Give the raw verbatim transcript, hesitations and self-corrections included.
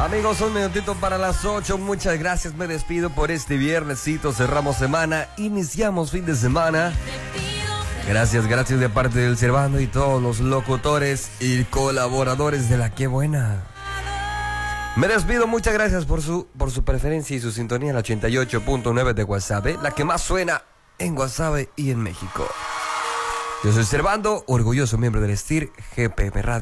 Amigos, un minutito para las ocho. Muchas gracias, me despido por este viernesito. Cerramos semana, iniciamos fin de semana. Gracias, gracias de parte del Servando y todos los locutores y colaboradores de La Qué Buena. Me despido, muchas gracias por su, por su preferencia y su sintonía en la ochenta y ocho punto nueve de Guasave, la que más suena en Guasave y en México. Yo soy Servando, orgulloso miembro del S T I R G P M Radio.